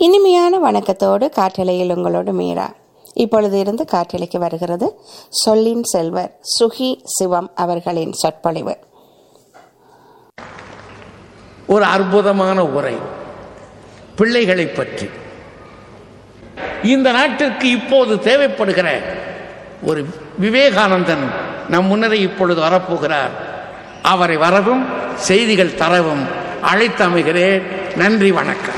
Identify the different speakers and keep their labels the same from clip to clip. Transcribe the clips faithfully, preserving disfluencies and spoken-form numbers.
Speaker 1: இனிமையான வணக்கத்தோடு காற்றலையில் உங்களோடு மீரா. இப்பொழுது இருந்து காற்றலைக்கு வருகிறது சொல்லின் செல்வர் சுகி சிவம் அவர்களின் சொற்பொழிவு.
Speaker 2: ஒரு அற்புதமான உரை பிள்ளைகளை பற்றி. இந்த நாட்டிற்கு இப்போது தேவைப்படுகிற ஒரு விவேகானந்தன் நம் முன்னரே இப்பொழுது வரப்போகிறார். அவரை வரவும் செய்திகள் தரவும் அழைத்து அமைகிறேன். நன்றி, வணக்கம்.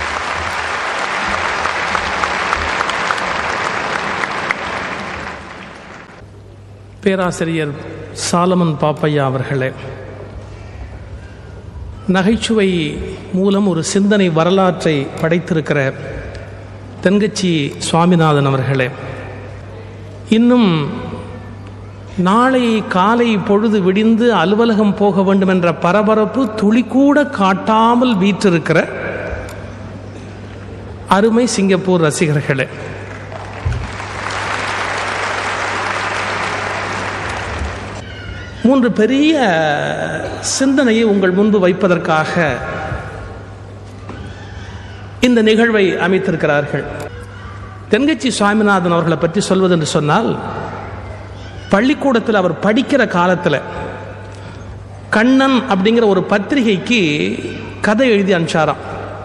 Speaker 3: பேராசிரியர் சாலமன் பாப்பையா அவர்களே, நகைச்சுவை மூலம் ஒரு சிந்தனை வரலாற்றை படைத்திருக்கிற தென்கட்சி சுவாமிநாதன் அவர்களே, இன்னும் நாளை காலை பொழுது விடிந்து அலுவலகம் போக வேண்டும் என்ற பரபரப்பு துளிக்கூட காட்டாமல் வீற்றிருக்கிற அருமை சிங்கப்பூர் ரசிகர்களே, மூன்று பெரிய சிந்தனையை உங்கள் முன்பு வைப்பதற்காக இந்த நிகழ்வை அமைத்திருக்கிறார்கள். தென்கட்சி சுவாமிநாதன் அவர்களை பற்றி சொல்வது என்று சொன்னால், பள்ளிக்கூடத்தில் அவர் படிக்கிற காலத்தில் கண்ணன் அப்படிங்கிற ஒரு பத்திரிகைக்கு கதை எழுதி அனுப்பிச்சாராம்.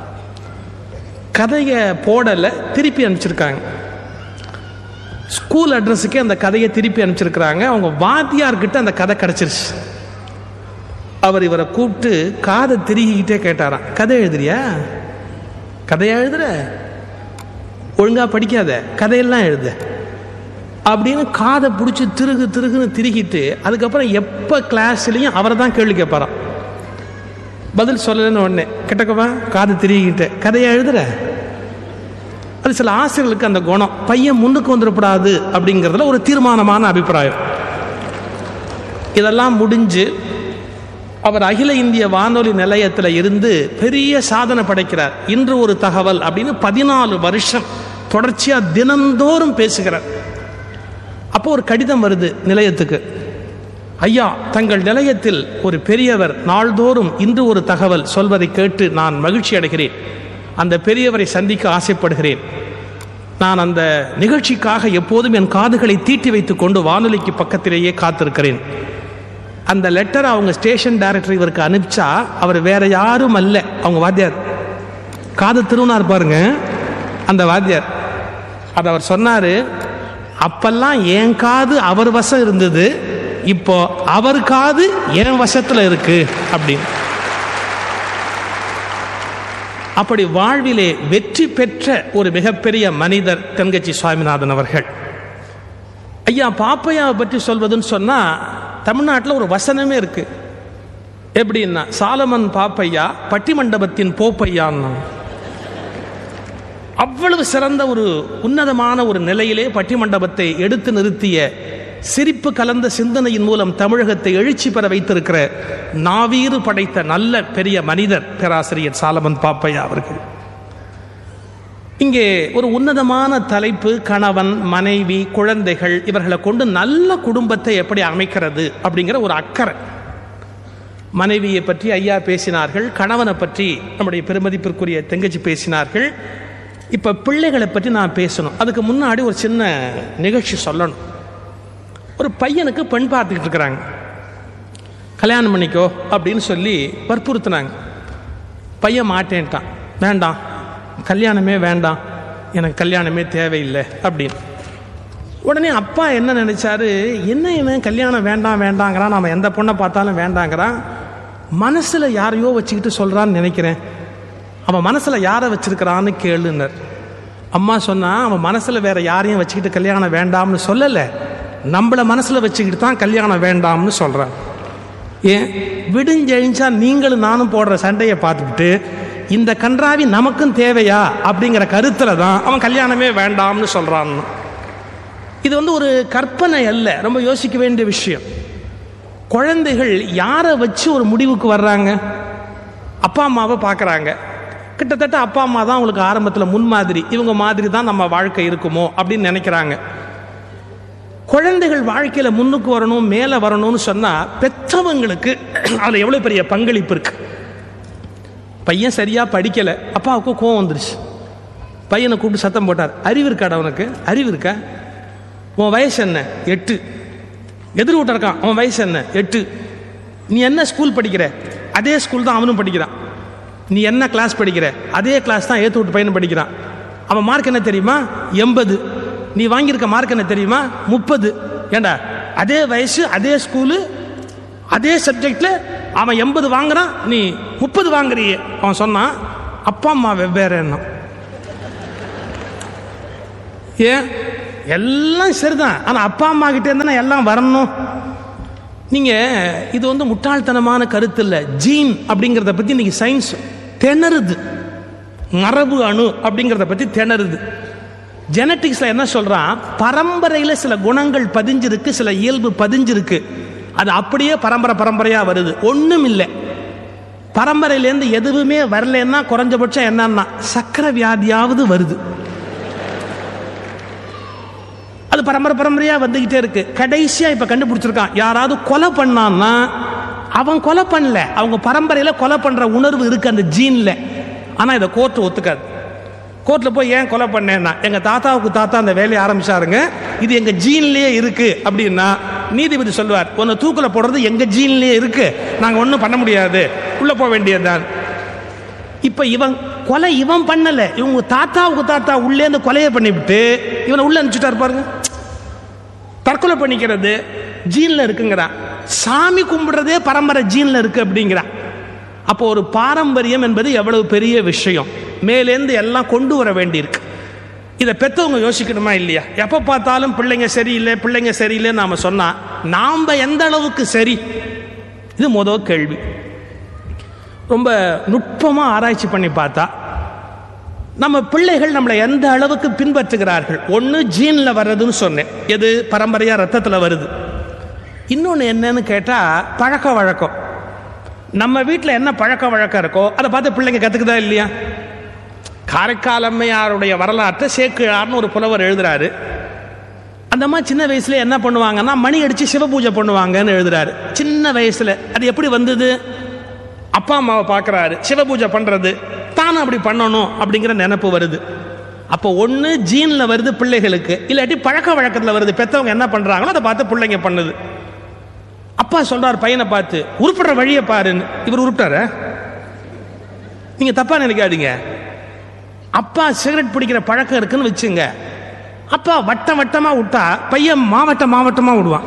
Speaker 3: கதையை போடலை, திருப்பி அனுப்பிச்சிருக்காங்க. ஸ்கூல் அட்ரஸுக்கே அந்த கதையை திருப்பி அனுப்பிச்சிருக்கிறாங்க. அவங்க வாத்தியார்கிட்ட அந்த கதை கிடச்சிருச்சு. அவர் இவரை கூப்பிட்டு காதை திருகிக்கிட்டே கேட்டாராம், கதை எழுதுறியா? கதையா எழுதுற? ஒழுங்கா படிக்காத, கதையெல்லாம் எழுத அப்படின்னு காதை பிடிச்சி திருகு திருகுன்னு திருகிட்டு, அதுக்கப்புறம் எப்போ கிளாஸ்லையும் அவரை தான் கேள்வி கேட்பாராம். பதில் சொல்லலைன்னு உடனே கிட்டக்கவா காதை திருகிக்கிட்டு கதையா எழுதுற? அது சில ஆசிரியர்களுக்கு அந்த குணம், பையன் முன்னுக்கு வந்துடக்கூடாது அப்படிங்கிறதுல ஒரு தீர்மானமான அபிப்பிராயம். இதெல்லாம் முடிஞ்சு அவர் அகில இந்திய வானொலி நிலையத்தில் இருந்து பெரிய சாதனை படைக்கிறார். இன்று ஒரு தகவல் அப்படின்னு பதினாலு வருஷம் தொடர்ச்சியாக தினந்தோறும் பேசுகிறார். அப்போ ஒரு கடிதம் வருது நிலையத்துக்கு. ஐயா, தங்கள் நிலையத்தில் ஒரு பெரியவர் நாள்தோறும் இன்று ஒரு தகவல் சொல்வதை கேட்டு நான் மகிழ்ச்சி அடைகிறேன். அந்த பெரியவரை சந்திக்க ஆசைப்படுகிறேன். நான் அந்த நிகழ்ச்சிக்காக எப்போதும் என் காதுகளை தீட்டி வைத்துக் கொண்டு வானொலிக்கு பக்கத்திலேயே காத்திருக்கிறேன். அந்த லெட்டரை அவங்க ஸ்டேஷன் டைரக்டர் இவருக்கு அனுப்பிச்சா அவர் வேற யாரும் அல்ல, அவங்க வாத்தியார். காது திருவனார் பாருங்க, அந்த வாத்தியார். அது அவர் சொன்னாரு, அப்பெல்லாம் என் காது அவர் வசம் இருந்தது, இப்போ அவர் காது என் வசத்துல இருக்கு அப்படின்னு. அப்படி வாழ்விலே வெற்றி பெற்ற ஒரு மிகப்பெரிய மனிதர் தென்கட்சி சுவாமிநாதன் அவர்கள். ஐயா, பாப்பையாவை பற்றி சொல்வதுன்னு சொன்னா தமிழ்நாட்டில் ஒரு வசனமே இருக்கு. எப்படின்னா, சாலமன் பாப்பையா பட்டிமண்டபத்தின் போப்பையான்னு. அவ்வளவு சிறந்த ஒரு உன்னதமான ஒரு நிலையிலே பட்டிமண்டபத்தை எடுத்து நிறுத்திய, சிரிப்பு கலந்த சிந்தனையின் மூலம் தமிழகத்தை எழுச்சி பெற வைத்திருக்கிற நாவீறு படைத்த நல்ல பெரிய மனிதர் பேராசிரியர் சாலமன் பாப்பையா அவர்கள். இங்கே ஒரு உன்னதமான தலைப்பு, கணவன் மனைவி குழந்தைகள் இவர்களை கொண்டு நல்ல குடும்பத்தை எப்படி அமைக்கிறது அப்படிங்கிற ஒரு அக்கறை. மனைவியை பற்றி ஐயா பேசினார்கள், கணவனை பற்றி நம்முடைய பெருமதிப்பிற்குரிய தெங்கச்சி பேசினார்கள். இப்போ பிள்ளைகளை பற்றி நான் பேசணும். அதுக்கு முன்னாடி ஒரு சின்ன நிகழ்ச்சி சொல்லணும். ஒரு பையனுக்கு பெண் பார்த்துக்கிட்டு இருக்கிறாங்க. கல்யாணம் பண்ணிக்கோ அப்படின்னு சொல்லி வற்புறுத்தினாங்க. பையன் மாட்டேன்ட்டான், வேண்டாம் கல்யாணமே வேண்டாம், எனக்கு கல்யாணமே தேவையில்லை அப்படின்னு. உடனே அப்பா என்ன நினைச்சாரு, என்ன என்ன கல்யாணம் வேண்டாம் வேண்டாங்கிறான், நம்ம எந்த பொண்ணை பார்த்தாலும் வேண்டாங்கிறான், மனசுல யாரையோ வச்சுக்கிட்டு சொல்றான்னு நினைக்கிறேன், அவன் மனசுல யாரை வச்சிருக்கிறான்னு கேளுனர். அம்மா சொன்னா, அவன் மனசுல வேற யாரையும் வச்சுக்கிட்டு கல்யாணம் வேண்டாம்னு சொல்லலை, நம்மள மனசுல வச்சுக்கிட்டு தான் கல்யாணம் வேண்டாம்னு சொல்றான். ஏன் விடுஞ்செழிஞ்சா நீங்களும் நானும் போடுற சண்டையை பார்த்துக்கிட்டு இந்த கன்றாவி நமக்கும் தேவையா அப்படிங்கிற கருத்துல தான் அவன் கல்யாணமே வேண்டாம்னு சொல்றான். இது வந்து ஒரு கற்பனை அல்ல, ரொம்ப யோசிக்க வேண்டிய விஷயம். குழந்தைகள் யாரை வச்சு ஒரு முடிவுக்கு வர்றாங்க? அப்பா அம்மாவை பார்க்குறாங்க. கிட்டத்தட்ட அப்பா அம்மா தான் அவங்களுக்கு ஆரம்பத்தில் முன்மாதிரி, இவங்க மாதிரி தான் நம்ம வாழ்க்கை இருக்குமோ அப்படின்னு நினைக்கிறாங்க. குழந்தைகள் வாழ்க்கையில முன்னுக்கு வரணும், மேலே வரணும்னு சொன்னா பெற்றவங்களுக்கு அதுல எவ்வளவு பெரிய பங்களிப்பு இருக்கு. பையன் சரியா படிக்கல, அப்பாவுக்கு கோவம் வந்துருச்சு. பையனை கூப்பிட்டு சத்தம் போட்டார், அறிவு இருக்காடா உனக்கு, அறிவு இருக்கா? உன் வயசு என்ன? எட்டு. எதிர் வீட்டை இருக்கான், அவன் வயசு என்ன? எட்டு. நீ என்ன ஸ்கூல் படிக்கிற? அதே ஸ்கூல் தான் அவனும் படிக்கிறான். நீ என்ன கிளாஸ் படிக்கிற? அதே கிளாஸ் தான் ஏற்று விட்டு பையனும் படிக்கிறான். அவன் மார்க் என்ன தெரியுமா? எண்பது. நீ வாங்கியிருக்க மார்க் என்ன தெரியுமா? முப்பது. ஏண்டா அதே வயசு, அதே ஸ்கூலு, அதே சப்ஜெக்ட்ல அவன் எண்பது வாங்குறான், நீ முப்பது வாங்குறியே. அவன் சொன்னான், அப்பா அம்மா வெவ்வேறு எண்ணம். ஏன்? எல்லாம் சரிதான், ஆனால் அப்பா அம்மா கிட்டே இருந்தா எல்லாம் வரணும். நீங்கள் இது வந்து முட்டாள்தனமான கருத்து இல்லை. ஜீன் அப்படிங்கிறத பற்றி இன்னைக்கு சயின்ஸ் திணறுது. மரபு அணு அப்படிங்கிறத பற்றி திணறுது. ஜெனட்டிக்ஸில் என்ன சொல்கிறான், பரம்பரையில் சில குணங்கள் பதிஞ்சிருக்கு, சில இயல்பு பதிஞ்சிருக்கு, அது அப்படியே பரம்பரை பரம்பரையாக வருது. ஒன்றும் இல்லை, பரம்பரையிலேருந்து எதுவுமே வரலன்னா குறைஞ்சபட்சம் என்னன்னா சக்கரை வியாதியாவது வருது. அது பரம்பரை பரம்பரையாக வந்துக்கிட்டே இருக்கு. கடைசியாக இப்போ கண்டுபிடிச்சிருக்கான், யாராவது கொலை பண்ணான்னா அவன் கொலை பண்ணல, அவங்க பரம்பரையில் கொலை பண்ணுற உணர்வு இருக்கு அந்த ஜீனில். ஆனால் இதை கோர்ட்டு ஒத்துக்காது. கோர்ட்டில் போய் ஏன் கொலை பண்ணேன்னா, எங்கள் தாத்தாவுக்கு தாத்தா அந்த வேலையை ஆரம்பிச்சாருங்க, இது எங்கள் ஜீன்லேயே இருக்கு அப்படின்னா நீதிபதி சொல்வார், உன்னை தூக்கில் போடுறது எங்கள் ஜீன்லேயே இருக்கு, நாங்கள் ஒன்றும் பண்ண முடியாது, உள்ளே போக வேண்டியதுதான். இப்போ இவன் கொலை இவன் பண்ணலை, இவங்க தாத்தாவுக்கு தாத்தா உள்ளே இந்த கொலையை பண்ணிவிட்டு இவனை உள்ளே அனுப்பிச்சுட்டாரு பாருங்க. தற்கொலை பண்ணிக்கிறது ஜீனில் இருக்குங்கிறான். சாமி கும்பிடுறதே பரம்பரை ஜீனில் இருக்கு அப்படிங்கிறான். அப்போ ஒரு பாரம்பரியம் என்பது எவ்வளவு பெரிய விஷயம், மேலேருந்து எல்லாம் கொண்டு வர வேண்டியிருக்கு. இதை பெற்றவங்க யோசிக்கணுமா இல்லையா? எப்போ பார்த்தாலும் பிள்ளைங்க சரியில்லை பிள்ளைங்க சரியில்லைன்னு நாம் சொன்னால் நாம் எந்த அளவுக்கு சரி? இது முதல் கேள்வி. ரொம்ப நுட்பமாக ஆராய்ச்சி பண்ணி பார்த்தா நம்ம பிள்ளைகள் நம்மளை எந்த அளவுக்கு பின்பற்றுகிறார்கள். ஒன்று ஜீனில் வர்றதுன்னு சொன்னேன், எது பரம்பரையாக ரத்தத்தில் வருது. இன்னொன்று என்னன்னு கேட்டால் பழக்க வழக்கம். நம்ம வீட்டில் என்ன பழக்க வழக்கம் இருக்கோ அதை பார்த்து பிள்ளைங்க கற்றுக்குதா இல்லையா? காரைக்கால் அம்மையாருடைய வரலாற்றை சேக்கிழார்னு ஒரு புலவர் எழுதுறாரு. அந்த மாதிரி சின்ன வயசுல என்ன பண்ணுவாங்கன்னா மணி அடித்து சிவ பூஜை பண்ணுவாங்கன்னு எழுதுறாரு. சின்ன வயசுல அது எப்படி வந்தது? அப்பா அம்மாவை பார்க்குறாரு சிவ பூஜை பண்ணுறது, தானும் அப்படி பண்ணணும் அப்படிங்கிற நினைப்பு வருது. அப்போ ஒன்று ஜீனில் வருது பிள்ளைகளுக்கு, இல்லாட்டி பழக்க வழக்கத்தில் வருது. பெற்றவங்க என்ன பண்ணுறாங்களோ அதை பார்த்து பிள்ளைங்க பண்ணுது. அப்பா சொல்றார் பையனை பார்த்து, உருப்படுற வழியை பாருன்னு. இவர் உருப்பிட்டார? நீங்கள் தப்பா நினைக்காதீங்க. அப்பா சிகரெட் பிடிக்கிற பழக்கம் இருக்குன்னு வச்சுங்க, அப்பா வட்டம் வட்டமாக விட்டா பையன் மாவட்டம் மாவட்டமாக விடுவான்.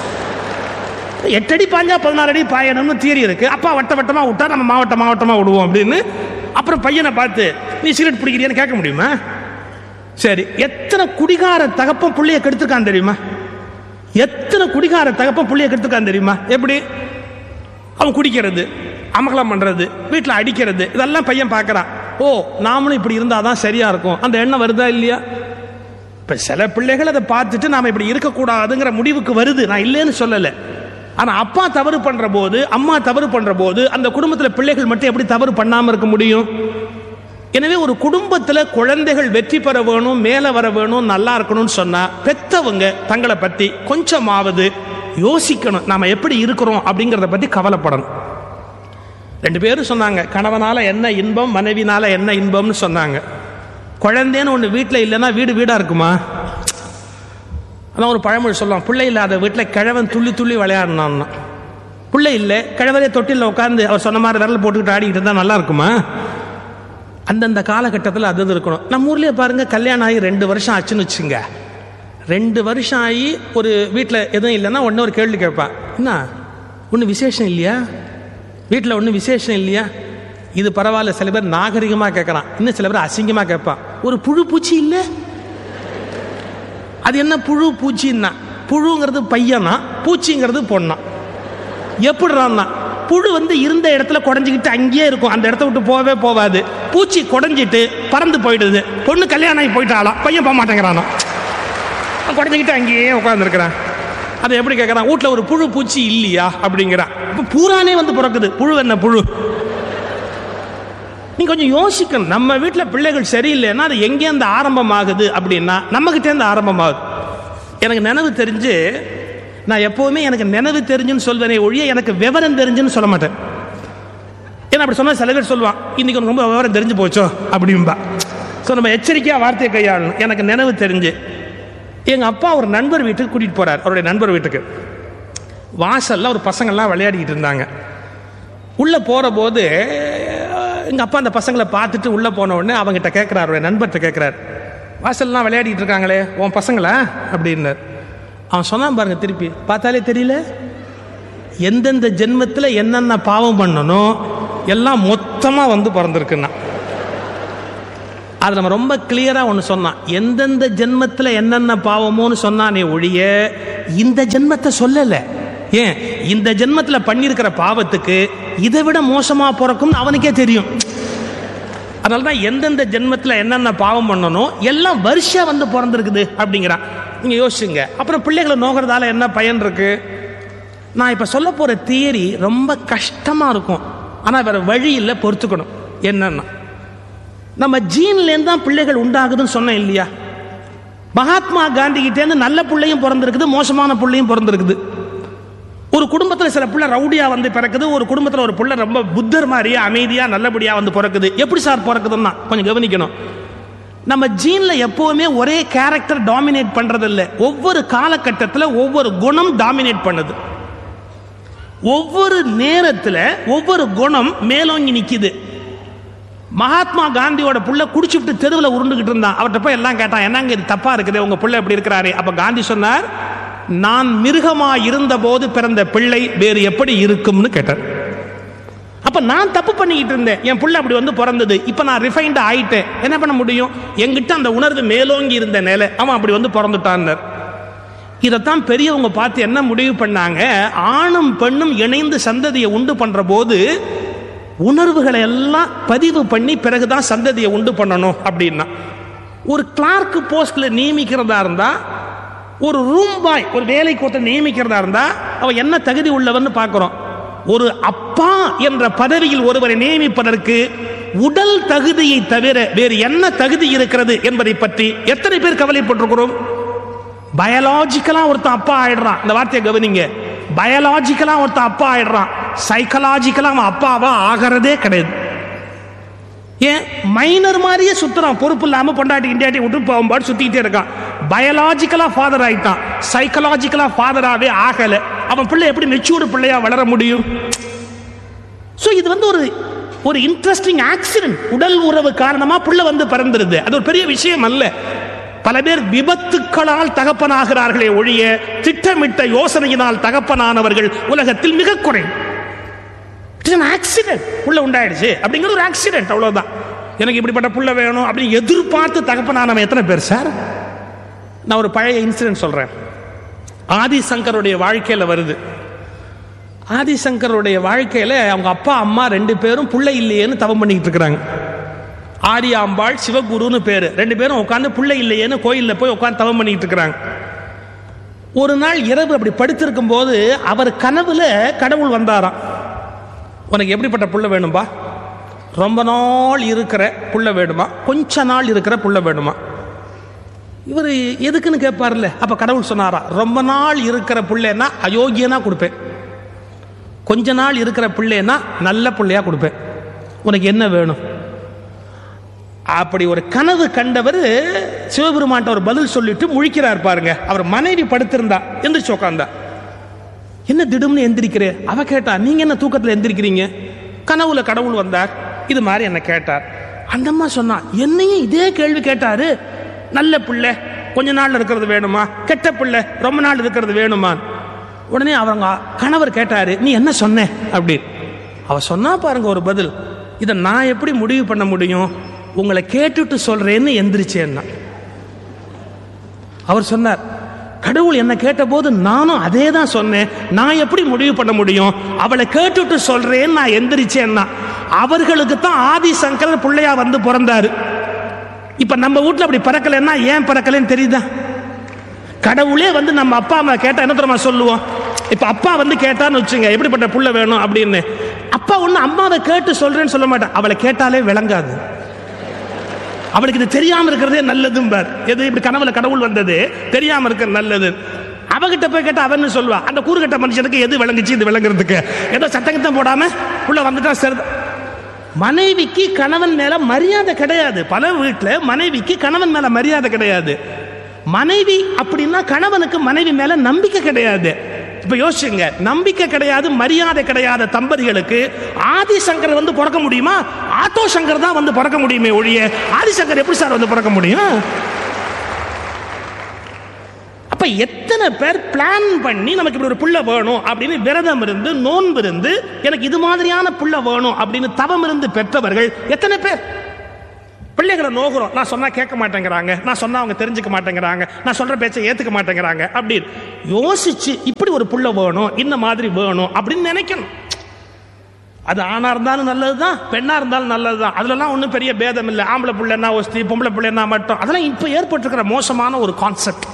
Speaker 3: எட்டடி பாஞ்சா பதினாறு அடி பாயணும்னு தியரி இருக்கு. அப்பா வட்ட வட்டமாக விட்டா நம்ம மாவட்டம் மாவட்டமாக விடுவோம் அப்படின்னு. அப்புறம் பையனை பார்த்து நீ சிகரெட் பிடிக்கிறியான்னு கேட்க முடியுமா? சரி, எத்தனை குடிகார தகப்பம் புள்ளைய கெடுத்துருக்கான் தெரியுமா? எத்தனை குடிகார தகப்பம் புள்ளைய கெடுத்துருக்கான் தெரியுமா? எப்படி? அவன் குடிக்கிறது, அமகலம் பண்றது, வீட்டில் அடிக்கிறது, இதெல்லாம் பையன் பார்க்கறான். ஓ, நாமளும் இப்படி இருந்தாதான் சரியா இருக்கும், அந்த எண்ணம் வருதா இல்லையா? இப்ப சில பிள்ளைகள் அதை பார்த்துட்டு நாம இப்படி இருக்கக்கூடாதுங்கிற முடிவுக்கு வருது, நான் இல்லைன்னு சொல்லலை. ஆனா அப்பா தவறு பண்ற போது, அம்மா தவறு பண்ற போது அந்த குடும்பத்தில் பிள்ளைகள் மட்டும் எப்படி தவறு பண்ணாம இருக்க முடியும்? எனவே ஒரு குடும்பத்தில் குழந்தைகள் வெற்றி பெற வேணும், மேலே வர வேணும், நல்லா இருக்கணும்னு சொன்னா பெத்தவங்க தங்களை பத்தி கொஞ்சமாவது யோசிக்கணும். நாம எப்படி இருக்கிறோம் அப்படிங்கிறத பத்தி கவலைப்படணும். ரெண்டு பேரும் சொன்னாங்க, கணவனால என்ன இன்பம், மனைவினால என்ன இன்பம்னு சொன்னாங்க. குழந்தைன்னு ஒன்று வீட்டில் இல்லைன்னா வீடு வீடா இருக்குமா? அதான் ஒரு பழமொழி சொல்லுவான், பிள்ளை இல்லாத வீட்டில் கிழவன் துள்ளி துள்ளி விளையாடினான்னா. பிள்ளை இல்லை, கிழவரே தொட்டில் உட்காந்து அவர் சொன்ன மாதிரி விரல் போட்டுக்கிட்டு ஆடிக்கிட்டு இருந்தால் நல்லா இருக்குமா? அந்தந்த காலகட்டத்தில் அது இருக்கணும். நம்ம ஊர்லேயே பாருங்க, கல்யாணம் ஆகி ரெண்டு வருஷம் ஆச்சுன்னு வச்சுங்க, ரெண்டு வருஷம் ஆகி ஒரு வீட்டில் எதுவும் இல்லைன்னா ஒன்று ஒரு கேள்வி கேட்பான், என்ன ஒன்றும் விசேஷம் இல்லையா? வீட்டில் ஒன்றும் விசேஷம் இல்லையா? இது பரவாயில்ல, சில பேர் நாகரிகமாக கேட்குறான், இன்னும் சில பேர் அசிங்கமாக கேட்பான், ஒரு புழு பூச்சி இல்லை? அது என்ன புழு பூச்சின்னா? புழுங்கிறது பையனா, பூச்சிங்கிறது பொண்ணா? எப்படிறான்னா, புழு வந்து இருந்த இடத்துல குடஞ்சிக்கிட்டு அங்கேயே இருக்கும், அந்த இடத்த விட்டு போகவே போகாது. பூச்சி குடஞ்சிட்டு பறந்து போயிடுது. பொண்ணு கல்யாணம் ஆகி போயிட்டாலாம், பையன் போக மாட்டேங்கிறானா, குடஞ்சிக்கிட்டு அங்கேயே உட்காந்துருக்கிறான். அதை எப்படி கேட்குறான், வீட்டில் ஒரு புழு பூச்சி இல்லையா அப்படிங்கிறான். இப்போ பூரானே வந்து பிறக்குது, புழு என்ன புழு? நீ கொஞ்சம் யோசிக்கணும். நம்ம வீட்டில் பிள்ளைகள் சரியில்லைன்னா அது எங்கேருந்து ஆரம்பமாகுது அப்படின்னா நம்மகிட்டேருந்து ஆரம்பமாகுது. எனக்கு நினைவு தெரிஞ்சு, நான் எப்போவுமே எனக்கு நினைவு தெரிஞ்சுன்னு சொல்வேனே ஒழிய எனக்கு விவரம் தெரிஞ்சுன்னு சொல்ல மாட்டேன். ஏன்னா அப்படி சொன்னால் சில பேர் சொல்லுவான், இன்னைக்கு ரொம்ப விவரம் தெரிஞ்சு போச்சோ அப்படின்பா. ஸோ நம்ம எச்சரிக்கையாக வார்த்தையை கையாளணும். எனக்கு நினைவு தெரிஞ்சு எங்கள் அப்பா ஒரு நண்பர் வீட்டுக்கு கூட்டிகிட்டு போகிறார். அவருடைய நண்பர் வீட்டுக்கு வாசலில் ஒரு பசங்கள்லாம் விளையாடிக்கிட்டு இருந்தாங்க. உள்ளே போகிற போது எங்கள் அப்பா அந்த பசங்களை பார்த்துட்டு உள்ளே போன உடனே அவங்ககிட்ட கேட்குறாரு, அவருடைய நண்பர்கிட்ட கேட்குறாரு, வாசல்லாம் விளையாடிட்டு இருக்காங்களே உன் பசங்களா அப்படின்னார். அவன் சொன்னான் பாருங்க, திருப்பி பார்த்தாலே தெரியல, எந்தெந்த ஜென்மத்தில் என்னென்ன பாவம் பண்ணணும் எல்லாம் மொத்தமாக வந்து பிறந்திருக்குன்னா. அது நம்ம ரொம்ப கிளியராக ஒன்று சொன்னான், எந்தெந்த ஜென்மத்தில் என்னென்ன பாவமோன்னு சொன்னானே ஒழிய இந்த ஜென்மத்தை சொல்லலை. ஏன், இந்த ஜென்மத்தில் பண்ணியிருக்கிற பாவத்துக்கு இதை விட மோசமாக பிறக்கும்னு அவனுக்கே தெரியும். அதனால தான் எந்தெந்த ஜென்மத்தில் என்னென்ன பாவம் பண்ணணும் எல்லாம் வருஷம் வந்து பிறந்திருக்குது அப்படிங்கிறான். நீங்கள் யோசிச்சுங்க. அப்புறம் பிள்ளைகளை நோக்கிறதால என்ன பயன் இருக்கு? நான் இப்போ சொல்ல போகிற தியரி ரொம்ப கஷ்டமாக இருக்கும், ஆனால் வேற வழி இல்லை, பொறுத்துக்கணும். என்னன்னா, நம்ம ஜீன்லேருந்து தான் பிள்ளைகள் உண்டாகுதுன்னு சொன்னேன் இல்லையா? மகாத்மா காந்தி கிட்டேருந்து நல்ல பிள்ளையும் பிறந்திருக்குது, மோசமான பிள்ளையும் பிறந்திருக்குது. ஒரு குடும்பத்தில் சில பிள்ளை ரவுடியா வந்து பிறக்குது, ஒரு குடும்பத்தில் ஒரு பிள்ளை ரொம்ப புத்தர் மாதிரியா அமைதியா நல்லபடியா வந்து பிறக்குது. எப்படி சார் பிறக்குதுன்னா கொஞ்சம் கவனிக்கணும். நம்ம ஜீன்ல எப்பவுமே ஒரே கேரக்டர் டாமினேட் பண்றது இல்லை. ஒவ்வொரு காலகட்டத்தில் ஒவ்வொரு குணம் டாமினேட் பண்ணுது. ஒவ்வொரு நேரத்தில் ஒவ்வொரு குணம் மேலோங்கி நிக்குது. மகாத்மா காந்தியோட புள்ள குடிச்சுட்டு தெருவில் உருண்டுகிட்டு இருந்தான். அவர்கிட்ட போய் எல்லாம் கேட்டான், என்னங்க இது தப்பா இருக்குது, உங்க புள்ள எப்படி இருக்கிறாரு? அப்ப காந்தி சொன்னார், நான் மிருகமா இருந்த போது பிறந்த பிள்ளை வேறு எப்படி இருக்கும்னு கேட்டார். அப்ப நான் தப்பு பண்ணிக்கிட்டு இருந்தேன், என் புள்ள அப்படி வந்து பிறந்தது, இப்ப நான் ரிஃபைன்ட் ஆயிட்டேன், என்ன பண்ண முடியும்? என்கிட்ட அந்த உணர்வு மேலோங்கி இருந்த நிலை, அவன் அப்படி வந்து பிறந்துட்டான். இதைத்தான் பெரியவங்க பார்த்து என்ன முடிவு பண்ணாங்க, ஆணும் பெண்ணும் இணைந்து சந்ததியை உண்டு பண்ற போது உணர்வுகளை எல்லாம் பதிவு பண்ணி பிறகுதான் சந்ததியை உண்டு பண்ணணும் அப்படின்னா. ஒரு கிளார்க் போஸ்ட்ல நியமிக்கிறதா இருந்தா, ஒரு ரூம் பாய் ஒரு வேலைக்கு ஒருத்தர் நியமிக்கிறதா இருந்தா அவன் என்ன தகுதி உள்ளவன்னு பார்க்கிறோம். ஒரு அப்பா என்ற பதவியில் ஒருவரை நியமிப்பதற்கு உடல் தகுதியை தவிர வேறு என்ன தகுதி இருக்கிறது என்பதை பற்றி எத்தனை பேர் கவலைப்பட்டிருக்கிறோம்? பயாலஜிக்கலா ஒருத்தன் அப்பா ஆயிடுறான். இந்த வார்த்தையை கவனிங்க, பயாலஜிக்கலா ஒருத்தன் அப்பா ஆயிடுறான், சைக்கலாஜிக்கலா அவன் அப்பாவா ஆகிறதே கிடையாது. ஏன், மைனர் மாதிரியே சுத்துறான், பொறுப்பு இல்லாம பொண்டாட்டி இண்டியாட்டி விட்டு போகும்போது சுத்திக்கிட்டே இருக்கான். பயாலஜிக்கலா ஃபாதர் ஆயிட்டான், சைக்கலாஜிக்கலா ஃபாதராகவே ஆகல. அவன் பிள்ளை எப்படி மெச்சூர்டு பிள்ளையா வளர முடியும்? சோ இது வந்து ஒரு ஒரு இன்ட்ரெஸ்டிங் ஆக்சிடென்ட். உடல் உறவு காரணமா பிள்ளை வந்து பிறந்துருது. அது ஒரு பெரிய விஷயம் அல்ல. பல பேர் விபத்துக்களால் தகப்பனாகிறார்களே ஒழிய திட்டமிட்ட யோசனையினால் தகப்பனானவர்கள் உலகத்தில் மிக குறைவு. ஆக்சிடென்ட், புள்ள உண்டாயிடுச்சு அப்படிங்கிறது ஒரு ஆக்சிடென்ட், அவ்வளவுதான். எனக்கு இப்படிப்பட்ட புள்ள வேணும் அப்படின்னு எதிர்பார்த்து தகப்பனானவன் எத்தனை பேர் சார்? நான் ஒரு பழைய இன்சிடென்ட் சொல்றேன். ஆதிசங்கருடைய வாழ்க்கையில வருது. ஆதிசங்கருடைய வாழ்க்கையில அவங்க அப்பா அம்மா ரெண்டு பேரும் புள்ள இல்லையேன்னு தவம் பண்ணிக்கிட்டு இருக்கிறாங்க. ஆரியாம்பாள் சிவகுருன்னு பேரு, ரெண்டு பேரும் உட்காந்து புள்ள இல்லையேன்னு கோயில்ல போய் உட்காந்து தவம் பண்ணிட்டு இருக்கிறாங்க. ஒரு நாள் இரவு அப்படி படுத்திருக்கும் போது அவர் கனவுல கடவுள் வந்தாராம். உனக்கு எப்படிப்பட்ட புள்ள வேணும்பா? ரொம்ப நாள் இருக்கிற புள்ள வேணுமா, கொஞ்ச நாள் இருக்கிற புள்ள வேணுமா? இவர் எதுக்குன்னு கேட்பார்ல. அப்ப கடவுள் சொன்னாரா, ரொம்ப நாள் இருக்கிற பிள்ளைன்னா அயோக்கியனா கொடுப்பேன், கொஞ்ச நாள் இருக்கிற பிள்ளைன்னா நல்ல பிள்ளையா கொடுப்பேன், உனக்கு என்ன வேணும்? அப்படி ஒரு கனவு கண்டவர் சிவபெருமான்ட்ட ஒரு பதில் சொல்லிட்டு முழிக்கிறார் பாருங்க. அவர் மனைவி படுத்திருந்தா, எந்திரிச்சு உட்காந்தா. என்ன திடும்னு எந்திரிக்கிறே? அவ கேட்டா, நீங்க என்ன தூக்கத்தில் எந்திரிக்கிறீங்க? கனவுல கடவுள் வந்தார், இது மாதிரி என்ன கேட்டார். அந்த அம்மா சொன்னா, என்னையும் இதே கேள்வி கேட்டாரு, நல்ல பிள்ளை கொஞ்ச நாள் இருக்கிறது வேணுமா, கெட்ட பிள்ளை ரொம்ப நாள் இருக்கிறது வேணுமா? உடனே அவங்க கணவர் கேட்டாரு, நீ என்ன சொன்ன அப்படி. அவ சொன்னா பாருங்க ஒரு பதில், இதை நான் எப்படி முடிவு பண்ண முடியும், உங்களை கேட்டுட்டு சொல்றேன்னு எந்திரிச்சேன்னா. அவர் சொன்னார், கடவுள் என்ன கேட்ட போது நானும் அதே தான் சொன்னேன், நான் எப்படி முடிவு பண்ண முடியும், அவளை கேட்டுட்டு சொல்றேன்னு நான் எந்திரிச்சேன்னா. அவர்களுக்கு தான் ஆதிசங்கர் பிள்ளையா வந்து பிறந்தாரு. இப்ப நம்ம வீட்டுல அப்படி பிறக்கலன்னா ஏன் பிறக்கலன்னு தெரியுதா? கடவுளே வந்து நம்ம அப்பா அம்மா கேட்டா என்ன தெரியுமா சொல்லுவோம்? இப்ப அப்பா வந்து கேட்டான்னு வச்சுங்க, எப்படிப்பட்ட புள்ள வேணும் அப்படின்னு, அப்பா ஒண்ணு அம்மாவை கேட்டு சொல்றேன்னு சொல்ல மாட்டேன், அவளை கேட்டாலே விளங்காது, அவளுக்கு இது தெரியாம இருக்கிறதே நல்லதும்பார். எது இப்படி கனவுல கடவுள் வந்தது தெரியாம இருக்கிற நல்லது. அவகிட்ட போய் கேட்டா அவன்னு சொல்லுவா, அந்த கூறுகட்ட மனுஷனுக்கு எது விளங்குச்சு இது விளங்குறதுக்கு, ஏதோ சத்தங்கத்தான் போடாம உள்ள வந்துட்டா சரி. மனைவிக்கு கணவன் மேல மரியாதை கிடையாது. பல வீட்டில் மனைவிக்கு கணவன் மேல மரியாதை கிடையாது. மனைவி அப்படின்னா கணவனுக்கு மனைவி மேல நம்பிக்கை கிடையாது. இப்ப யோசிச்சுங்க, நம்பிக்கை கிடையாது, மரியாதை கிடையாத தம்பதிகளுக்கு ஆதிசங்கர் வந்து பிறக்க முடியுமா? ஆட்டோ சங்கர் தான் வந்து பிறக்க முடியுமே ஒழிய ஆதிசங்கர் எப்படி சார் வந்து பிறக்க முடியும்? அப்ப எத்தனை பேர் பிளான் பண்ணி நமக்கு இப்படி ஒரு புள்ள வேணும் அப்படின்னு விரதம் இருந்து நோன்பு இருந்து எனக்கு இது மாதிரியான புள்ள வேணும் அப்படின்னு தவம் இருந்து பெற்றவர்கள் எத்தனை பேர்? பிள்ளைகளை நோகுறோம், நான் சொன்னா கேட்க மாட்டேங்கிறாங்க, நான் சொன்னா அவங்க தெரிஞ்சுக்க மாட்டேங்கிறாங்க, நான் சொல்ற பேச்சை ஏத்துக்க மாட்டேங்கிறாங்க அப்படின்னு யோசிச்சு இப்படி ஒரு புள்ள வேணும், இந்த மாதிரி வேணும் அப்படின்னு நினைக்கணும். அது ஆணா இருந்தாலும் நல்லதுதான், பெண்ணா இருந்தாலும் நல்லதுதான். அதுலலாம் ஒன்றும் பெரிய பேதம் இல்லை. ஆம்பளை பிள்ளைன்னா ஒஸ்தி, பொம்பளை பிள்ளைன்னா மட்டும், அதெல்லாம் இப்ப ஏற்பட்டிருக்கிற மோசமான ஒரு கான்செப்ட்.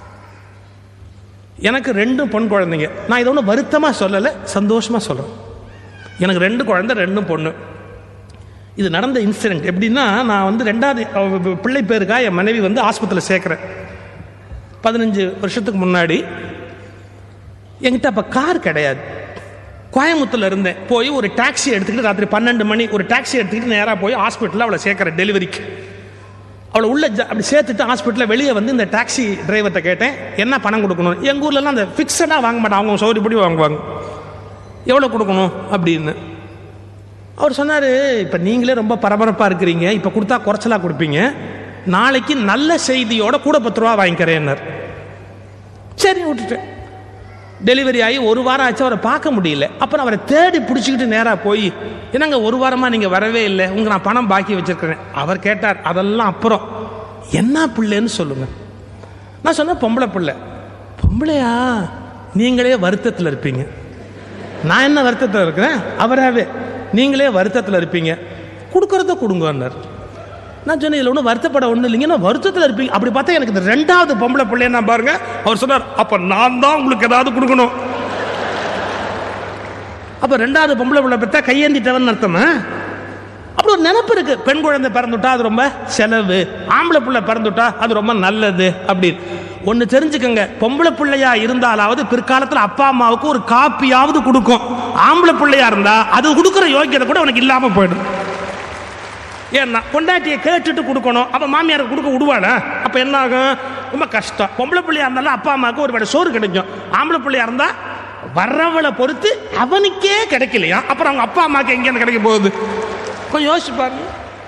Speaker 3: எனக்கு ரெண்டு பொன் குழந்தைங்க. நான் இதை ஒன்றும் வருத்தமாக சொல்லலை, சந்தோஷமாக சொல்கிறேன். எனக்கு ரெண்டு குழந்தை, ரெண்டும் பொண்ணு. இது நடந்த இன்சிடென்ட் எப்படின்னா, நான் வந்து ரெண்டாவது பிள்ளை பேருக்காக என் மனைவி வந்து ஆஸ்பத்திரியில் சேர்க்குறேன். பதினஞ்சு வருஷத்துக்கு முன்னாடி என்கிட்ட அப்போ கார் கிடையாது. கோயம்புத்தூர்ல இருந்தேன். போய் ஒரு டாக்ஸி எடுத்துக்கிட்டு ராத்திரி பன்னெண்டு மணி ஒரு டாக்ஸி எடுத்துக்கிட்டு நேராக போய் ஹாஸ்பிட்டலில் அவளை சேர்க்குறேன் டெலிவரிக்கு. அவளை உள்ள அப்படி சேர்த்துட்டு ஹாஸ்பிட்டலில் வெளியே வந்து இந்த டாக்ஸி டிரைவர்கிட்ட கேட்டேன், என்ன பணம் கொடுக்கணும்? எங்கள் ஊர்லலாம் அந்த ஃபிக்ஸடாக வாங்க மாட்டாங்க, அவங்க சௌகரியப்படி வாங்குவாங்க. எவ்வளோ கொடுக்கணும் அப்படின்னு அவர் சொன்னார், இப்போ நீங்களே ரொம்ப பரபரப்பாக இருக்கிறீங்க, இப்போ கொடுத்தா குறைச்சலாக கொடுப்பீங்க, நாளைக்கு நல்ல செய்தியோட கூட பத்து ரூபா வாங்கிக்கிறேன்னார். சரி விட்டுட்டேன். டெலிவரி ஆகி ஒரு வாரம் ஆச்சு, அவரை பார்க்க முடியல. அப்புறம் அவரை தேடி பிடிச்சிக்கிட்டு நேராக போய், என்னங்க ஒரு வாரமாக நீங்கள் வரவே இல்லை, உங்க நான் பணம் பாக்கி வச்சிருக்கிறேன். அவர் கேட்டார், அதெல்லாம் அப்புறம் என்ன பிள்ளைன்னு சொல்லுங்க. நான் சொன்னேன், பொம்பளை பிள்ளை. பொம்பளையா? நீங்களே வருத்தத்தில் இருப்பீங்க. நான் என்ன வருத்தத்தில் இருக்கிறேன்? அவராகவே நீங்களே வருத்தத்தில் இருப்பீங்க, கொடுக்கறத கொடுங்கன்னார். நான் சொன்னேன், இதில் ஒன்றும் வருத்தப்பட ஒன்றும் இல்லைங்க, நான் வருத்தத்தில் இருப்பீங்க. அப்படி பார்த்தா எனக்கு இந்த ரெண்டாவது பொம்பளை பிள்ளைன்னா பாருங்க. அவர் சொன்னார், அப்போ நான் தான் உங்களுக்கு ஏதாவது கொடுக்கணும். அப்போ ரெண்டாவது பொம்பளை பிள்ளை பார்த்தா கையேந்திட்டவன் அர்த்தமா? அப்படி ஒரு நினைப்பு இருக்கு. பெண் குழந்தை பிறந்துட்டா அது ரொம்ப செலவு, ஆம்பளை பிள்ளை பிறந்துட்டா அது ரொம்ப நல்லது அப்படின்னு. ஒன்று தெரிஞ்சுக்கங்க, பொம்பளை பிள்ளையா இருந்தாலாவது பிற்காலத்தில் அப்பா அம்மாவுக்கு ஒரு காப்பியாவது கொடுக்கும். ஆம்பளை பிள்ளையா இருந்தா அது கொடுக்குற யோக்கியதை கூட உனக்கு இல்லாமல் போயிடும். ஏன்னா பொண்டாட்டியை கேட்டுட்டு கொடுக்கணும், அப்போ மாமியாருக்கு கொடுக்க விடுவானா? அப்போ என்ன ஆகும்? ரொம்ப கஷ்டம். பொம்பளை பிள்ளையா இருந்தாலும் அப்பா அம்மாவுக்கு ஒரு வேளை சோறு கிடைக்கும். ஆம்பளை பிள்ளையா இருந்தா வர்றவளை பொறுத்து அவனுக்கே கிடைக்கலையா, அப்புறம் அவங்க அப்பா அம்மாவுக்கு எங்கேன்னு கிடைக்க போகுது? கொஞ்சம் யோசிச்சு பாருங்க.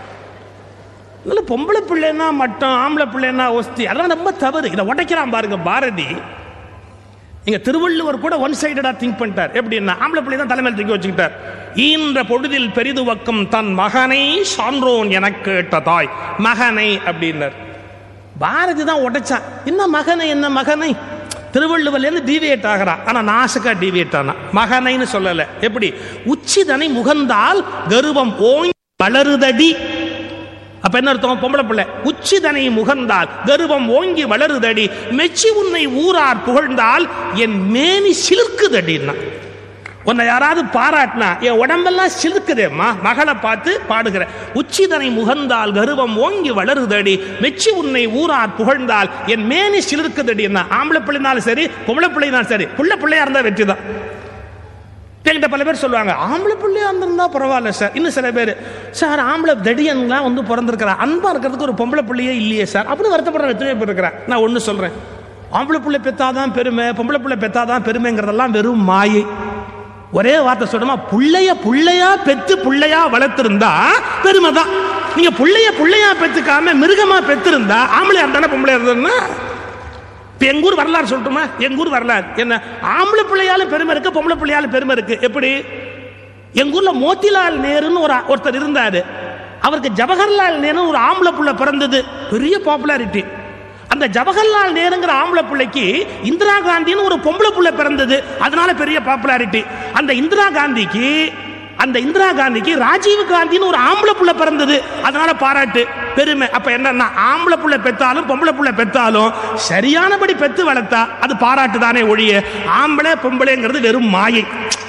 Speaker 3: இல்லை பொம்பளை பிள்ளைன்னா மட்டும், ஆம்பளை பிள்ளைன்னா ஒஸ்தி, அதெல்லாம் ரொம்ப தவறு. இதை உடைக்கிறான் பாருங்க பாரதி. இங்க திருவள்ளுவர் கூட ஒன் சைடடா திங்க் பண்ணிட்டார். எப்படின்னா, ஆம்பளை பிள்ளை தான் தலைமையில் தூக்கி வச்சுக்கிட்டார். ஈன்ற பொழுதில் பெரிதுவக்கம் தன் மகனை சான்றோன் எனக்கு கேட்ட தாய், மகனை அப்படின்னார். பாரதி தான் உடைச்சான். என்ன மகனை, என்ன மகனை? திருவள்ளுவர்லேருந்து டிவியேட் ஆகிறான். ஆனால் நாசுக்கா டிவியேட் ஆனா, மகனைன்னு சொல்லலை. எப்படி? உச்சிதனை முகந்தால் கர்வம் ஓங்கி வளருதடி. அப்ப என்ன அர்த்தம்? பொம்பளை பிள்ளை உச்சிதனை முகந்தால் கர்வம் ஓங்கி வளருதடி, மெச்சி உன்னை ஊரார் புகழ்ந்தால் என் மேனி சிலிர்க்குதடின்னா. உன்னை யாராவது பாராட்டினா என் உடம்பெல்லாம் சிலுக்குதேம்மா, மகளை பார்த்து பாடுகிற. உச்சிதனை முகந்தால் கர்வம் ஓங்கி வளருதடி, மெச்சி உன்னை ஊரார் புகழ்ந்தால் என் மேனி சிலிர்க்குதடி. என்ன? ஆம்பளை பிள்ளைனாலும் சரி, பொம்பளை பிள்ளைனாலும் சரி, புள்ள பிள்ளையா இருந்தா வெற்றி தான். என்கிட்ட பல பேர் சொல்லுவாங்க, ஆம்பளை பிள்ளையா இருந்திருந்தா பரவாயில்ல சார். இன்னும் சில பேர், சார் ஆம்பளை தடியன்லாம் வந்து பிறந்திருக்கிறா, அன்பா இருக்கிறதுக்கு ஒரு பொம்பளை பிள்ளையே இல்லையே சார் அப்படின்னு வருத்தப்படுற எத்தனை பேர் இருக்கிறேன். நான் ஒன்று சொல்றேன், ஆம்பளை பிள்ளை பெத்தாதான் பெருமை, பொம்பளை பிள்ளை பெத்தாதான் பெருமைங்கிறதெல்லாம் வெறும் மாயை. ஒரே வார்த்தை சொல்லுமா, புள்ளைய புள்ளையா பெத்து புள்ளையா வளர்த்திருந்தா பெருமை தான். நீங்க புள்ளைய புள்ளையா பெத்துக்காம மிருகமா பெத்திருந்தா ஆம்பளையா இருந்தானே பொம்பளையா இருந்ததுன்னா. எங்க ஊர் வரலாறு சொல்லட்டுமா? எங்க ஊர் வரலாறு என்ன? ஆம்பளை பிள்ளையாலும் பெருமை இருக்கு, பொம்பளை பிள்ளையாலும் பெருமை இருக்கு. எப்படி? எங்க ஊர்ல மோத்திலால் நேருன்னு ஒரு ஒருத்தர் இருந்தாரு. அவருக்கு ஜவஹர்லால் நேரு ஒரு ஆம்பளை பிள்ளை பிறந்தது, பெரிய பாப்புலாரிட்டி. அந்த ஜவஹர்லால் நேருங்கிற ஆம்பளை பிள்ளைக்கு இந்திரா காந்தின்னு ஒரு பொம்பளை பிள்ளை பிறந்தது, அதனால பெரிய பாப்புலாரிட்டி. அந்த இந்திரா காந்திக்கு அந்த இந்திரா காந்திக்கு ராஜீவ் காந்தின்னு ஒரு ஆம்பளை புள்ள பிறந்தது, அதனால பாராட்டு, பெருமை. அப்ப என்னன்னா, ஆம்பளை புள்ள பெத்தாலும் பொம்பளை புள்ள பெத்தாலும் சரியானபடி பெத்து வளர்த்தா அது பாராட்டு தானே ஒழிய ஆம்பளை பொம்பளைங்கிறது வெறும் மாயை.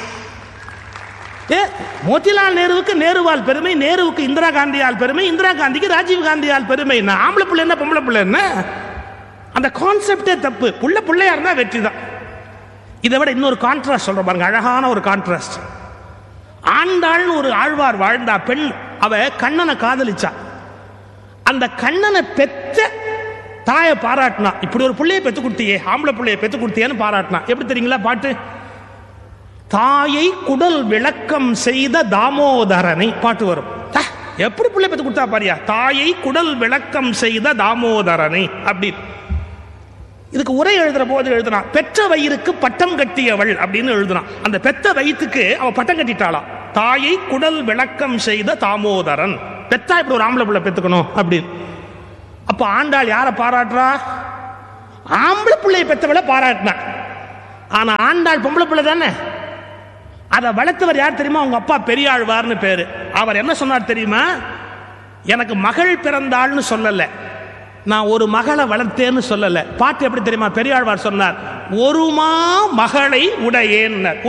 Speaker 3: மோதிலால் நேருவுக்கு நேருவால் பெருமை, நேருவுக்கு இந்திரா காந்தியால் பெருமை, இந்திரா காந்திக்கு ராஜீவ் காந்தியால் பெருமை. ஆம்பளை புள்ள என்ன பொம்பளை புள்ள என்ன? அந்த கான்செப்டே தப்பு. புள்ள புள்ளையா இருந்தா வெற்றி தான். இதை விட இன்னொரு கான்ட்ராஸ்ட் சொல்ற பாருங்க, அழகான ஒரு கான்ட்ராஸ்ட். ஆண்டாள்னு ஒரு ஆழ்வார் வாழ்ந்தா, பெண். அவ கண்ணனை காதலிச்சா. அந்த கண்ணனை பெற்ற தாயை பாராட்டினா. இப்படி ஒரு பிள்ளையை பெத்து கொடுத்தியே, ஆம்பளை பிள்ளையை பெத்து கொடுத்தியேன்னு பாராட்டினா. எப்படி தெரியுங்களா பாட்டு? தாயை குடல் விளக்கம் செய்த தாமோதரனை பாட்டு வரும். எப்படி பிள்ளை பெத்து கொடுத்தா பாரியா, தாயை குடல் விளக்கம் செய்த தாமோதரனை அப்படி. இதுக்கு உரை எழுதுற போது எழுதுனா, பெற்ற வயிறுக்கு பட்டம் கட்டியவள் அப்படின்னு எழுதுனா. அந்த பெற்ற வயிற்றுக்கு அவ பட்டம் கட்டிட்டாளா, தாயை குடல் விளக்கம் செய்த தாமோதரன். பெத்தா இப்படி ஒரு ஆம்பளை பிள்ளை பெத்துக்கணும் அப்படின்னு. அப்ப ஆண்டாள் யாரை பாராட்டுறா? ஆம்பளை பிள்ளையை பெத்தவளை பாராட்டினா. ஆனா ஆண்டாள் பொம்பளை பிள்ளை தானே. அதை வளர்த்தவர் யார் தெரியுமா? உங்க அப்பா பெரியாழ்வார்னு பேரு. அவர் என்ன சொன்னார் தெரியுமா? எனக்கு மகள் பிறந்தாள்னு சொல்லல, நான் ஒரு மகளை வளர்த்தேன்னு சொல்லல. பாட்டு எப்படி தெரியுமா? பெரியாழ்வார் சொன்னார், ஒரு மா மகளை உடையேன்.